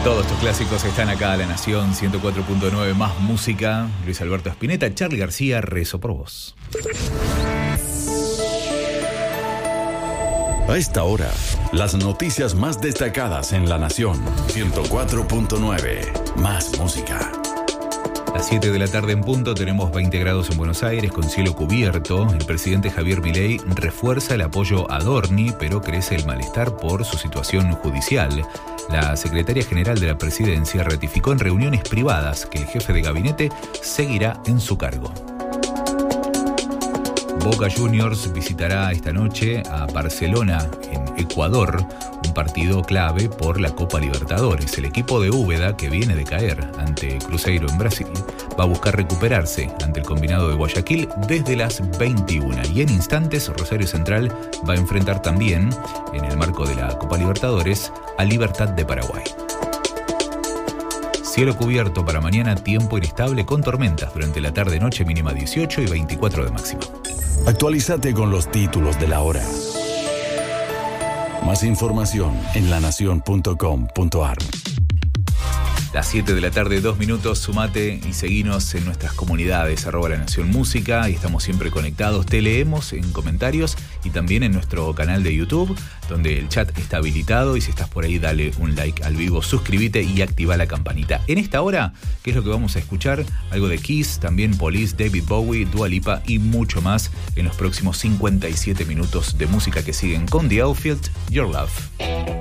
Todos tus clásicos están acá, La Nación 104.9, más música. Luis Alberto Spinetta, Charly García, rezo por vos. A esta hora, las noticias más destacadas en La Nación 104.9, más música. A las 7 de la tarde en punto tenemos 20 grados en Buenos Aires con cielo cubierto. El presidente Javier Milei refuerza el apoyo a Adorni, pero crece el malestar por su situación judicial. La secretaria general de la presidencia ratificó en reuniones privadas que el jefe de gabinete seguirá en su cargo. Boca Juniors visitará esta noche a Barcelona, en Ecuador, un partido clave por la Copa Libertadores. El equipo de Úbeda, que viene de caer ante Cruzeiro en Brasil, va a buscar recuperarse ante el combinado de Guayaquil desde las 21. Y en instantes, Rosario Central va a enfrentar también, en el marco de la Copa Libertadores, a Libertad de Paraguay. Cielo cubierto para mañana, tiempo inestable con tormentas durante la tarde-noche, mínima 18 y 24 de máxima. Actualízate con los títulos de la hora. Más información en lanacion.com.ar. Las 7 de la tarde, 2 minutos, sumate y seguinos en nuestras comunidades, @La Nación Música, y estamos siempre conectados. Te leemos en comentarios y también en nuestro canal de YouTube, donde el chat está habilitado, y si estás por ahí, dale un like al vivo, suscríbete y activa la campanita. En esta hora, ¿qué es lo que vamos a escuchar? Algo de Kiss, también Police, David Bowie, Dua Lipa y mucho más en los próximos 57 minutos de música que siguen con The Outfield, Your Love.